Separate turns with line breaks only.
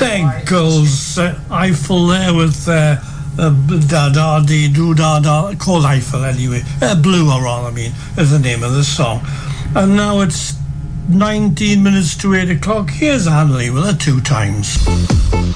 There goes Eiffel there with da-da-dee-doo-da-da, called Eiffel anyway. Blue, or rather, I mean, is the name of the song. And now it's 19 minutes to 8 o'clock. Here's Anne Lee with her 2 times.